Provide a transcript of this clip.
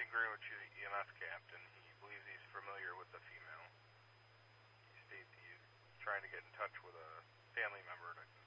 Greenwich EMS captain. He believes he's familiar with the female. He states he's trying to get in touch with a family member to